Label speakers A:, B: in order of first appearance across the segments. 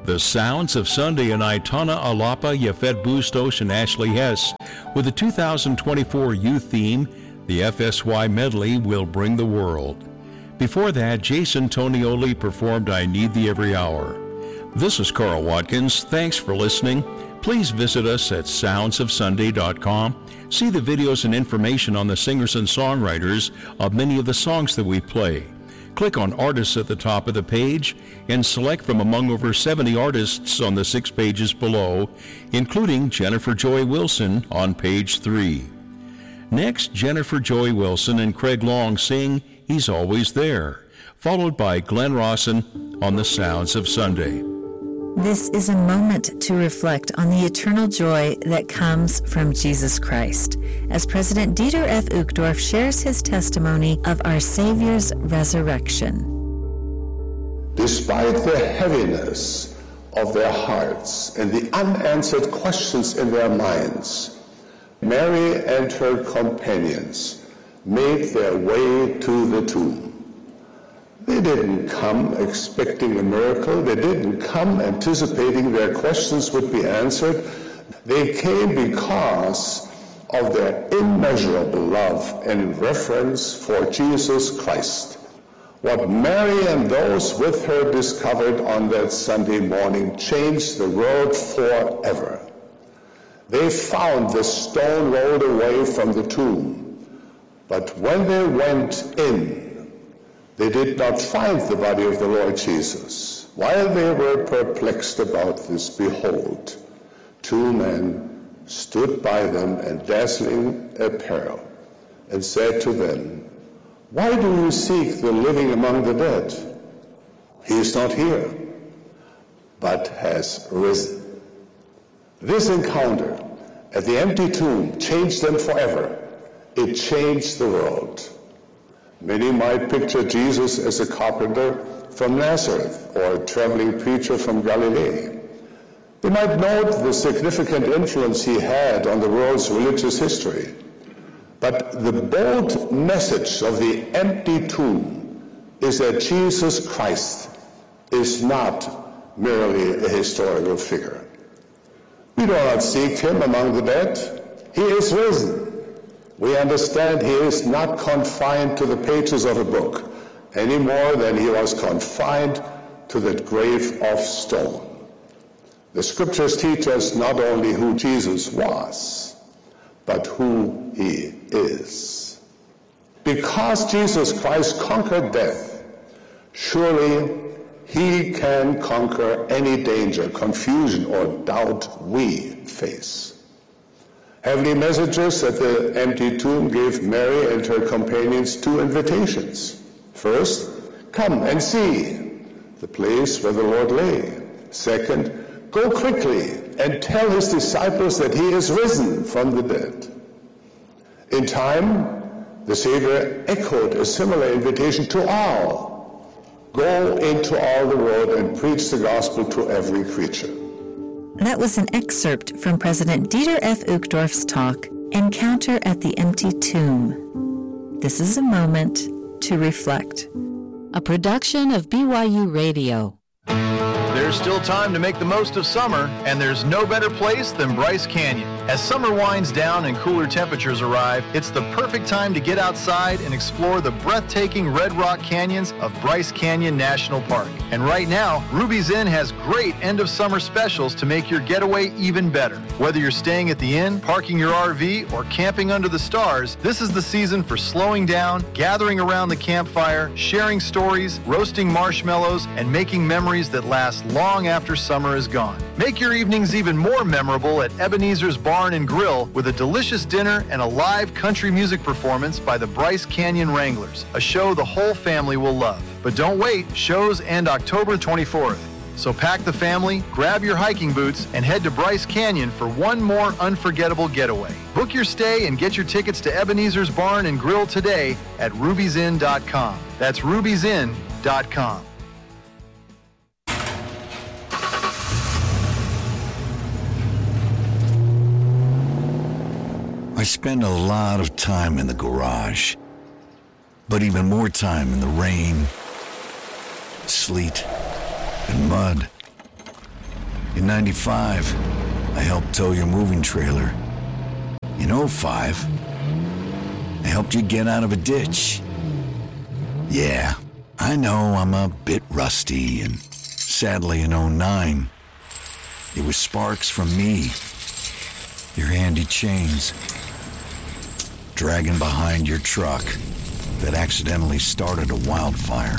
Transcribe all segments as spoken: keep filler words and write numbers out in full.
A: The Sounds of Sunday in Aitana Alapa, Yafet Bustos, and Ashley Hess with the two thousand twenty-four youth theme, the F S Y medley Will Bring the World. Before that, Jason Tonioli performed I Need Thee Every Hour. This is Carl Watkins. Thanks for listening. Please visit us at sounds of sunday dot com. See the videos and information on the singers and songwriters of many of the songs that we play. Click on Artists at the top of the page and select from among over seventy artists on the six pages below, including Jennifer Joy Wilson on page three. Next, Jennifer Joy Wilson and Craig Long sing He's Always There, followed by Glenn Rawson on The Sounds of Sunday.
B: This is a moment to reflect on the eternal joy that comes from Jesus Christ, as President Dieter F. Uchtdorf shares his testimony of our Savior's resurrection.
C: Despite the heaviness of their hearts and the unanswered questions in their minds, Mary and her companions made their way to the tomb. They didn't come expecting a miracle. They didn't come anticipating their questions would be answered. They came because of their immeasurable love and reverence for Jesus Christ. What Mary and those with her discovered on that Sunday morning changed the world forever. They found the stone rolled away from the tomb, but when they went in, they did not find the body of the Lord Jesus. While they were perplexed about this, behold, two men stood by them in dazzling apparel and said to them, "Why do you seek the living among the dead? He is not here, but has risen." This encounter at the empty tomb changed them forever. It changed the world. Many might picture Jesus as a carpenter from Nazareth or a traveling preacher from Galilee. They might note the significant influence he had on the world's religious history. But the bold message of the empty tomb is that Jesus Christ is not merely a historical figure. We do not seek him among the dead. He is risen. We understand he is not confined to the pages of a book any more than he was confined to that grave of stone. The scriptures teach us not only who Jesus was, but who he is. Because Jesus Christ conquered death, surely he can conquer any danger, confusion, or doubt we face. Heavenly messengers at the empty tomb gave Mary and her companions two invitations. First, come and see the place where the Lord lay. Second, go quickly and tell his disciples that he is risen from the dead. In time, the Savior echoed a similar invitation to all. Go into all the world and preach the gospel to every creature.
B: That was an excerpt from President Dieter F. Uchtdorf's talk, Encounter at the Empty Tomb. This is a moment to reflect.
D: A production of B Y U Radio.
E: There's still time to make the most of summer, and there's no better place than Bryce Canyon. As summer winds down and cooler temperatures arrive, it's the perfect time to get outside and explore the breathtaking Red Rock Canyons of Bryce Canyon National Park. And right now, Ruby's Inn has great end-of-summer specials to make your getaway even better. Whether you're staying at the inn, parking your R V, or camping under the stars, this is the season for slowing down, gathering around the campfire, sharing stories, roasting marshmallows, and making memories that last long after summer is gone. Make your evenings even more memorable at Ebenezer's Barn and Grill with a delicious dinner and a live country music performance by the Bryce Canyon Wranglers, a show the whole family will love. But don't wait, shows end October twenty-fourth. So pack the family, grab your hiking boots, and head to Bryce Canyon for one more unforgettable getaway. Book your stay and get your tickets to Ebenezer's Barn and Grill today at ruby's inn dot com. That's ruby's inn dot com.
F: I spend a lot of time in the garage, but even more time in the rain, sleet, and mud. In ninety-five, I helped tow your moving trailer. In oh five, I helped you get out of a ditch. Yeah, I know I'm a bit rusty, and sadly in oh nine, it was sparks from me, your handy chains, dragging behind your truck that accidentally started a wildfire.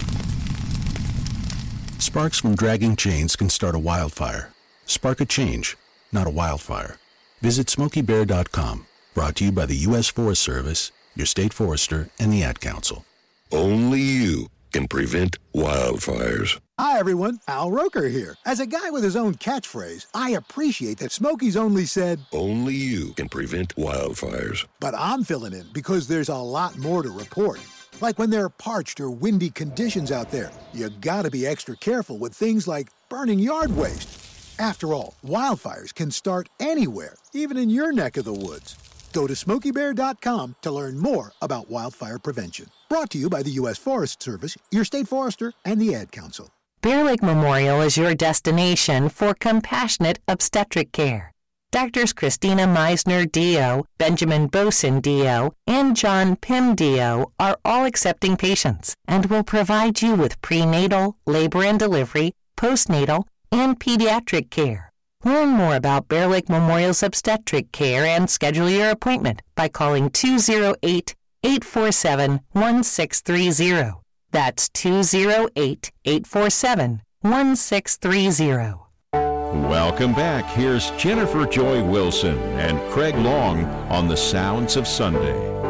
G: Sparks from dragging chains can start a wildfire. Spark a change, not a wildfire. Visit Smokey Bear dot com. Brought to you by the U S Forest Service, your state forester, and the Ad Council.
H: Only you can prevent wildfires.
I: Hi, everyone. Al Roker here. As a guy with his own catchphrase, I appreciate that Smokey's only said,
H: only you can prevent wildfires.
I: But I'm filling in because there's a lot more to report. Like when there are parched or windy conditions out there, you gotta be extra careful with things like burning yard waste. After all, wildfires can start anywhere, even in your neck of the woods. Go to Smokey Bear dot com to learn more about wildfire prevention. Brought to you by the U S Forest Service, your state forester, and the Ad Council.
D: Bear Lake Memorial is your destination for compassionate obstetric care. Doctors Christina Meisner D O, Benjamin Boson D O, and John Pym D O are all accepting patients and will provide you with prenatal, labor and delivery, postnatal, and pediatric care. Learn more about Bear Lake Memorial's obstetric care and schedule your appointment by calling two oh eight, eight four seven, one six three zero. That's two oh eight, eight four seven, one six three zero.
A: Welcome back. Here's Jennifer Joy Wilson and Craig Long on the Sounds of Sunday.